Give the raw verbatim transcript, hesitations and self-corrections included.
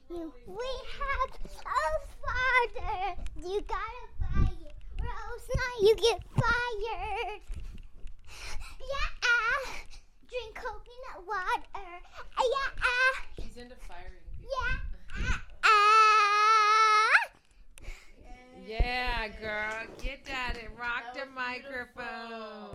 You, we have a father. You gotta buy it, or else not you get fired. Yeah, drink coconut water. Yeah, she's into firing people. Yeah. Yeah, girl, get at it. Rock the microphone.